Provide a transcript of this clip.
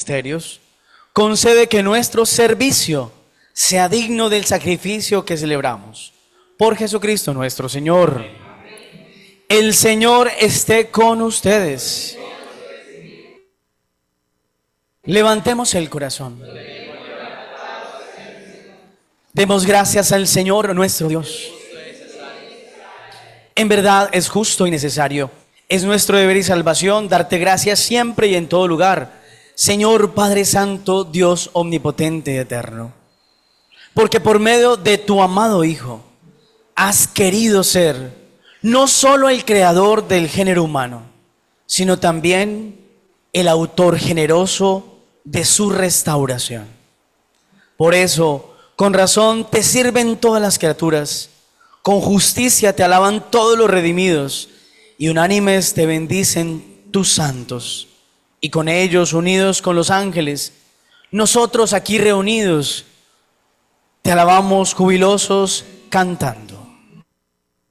misterios, concede que nuestro servicio sea digno del sacrificio que celebramos. Por Jesucristo nuestro Señor. El Señor esté con ustedes. Levantemos el corazón. Demos gracias al Señor nuestro Dios. En verdad es justo y necesario. Es nuestro deber y salvación darte gracias siempre y en todo lugar, Señor Padre Santo, Dios omnipotente y eterno. Porque por medio de tu amado Hijo has querido ser no solo el creador del género humano, sino también el autor generoso de su restauración. Por eso, con razón te sirven todas las criaturas, con justicia te alaban todos los redimidos, y unánimes te bendicen tus santos. Y con ellos, unidos con los ángeles, nosotros aquí reunidos, te alabamos jubilosos cantando.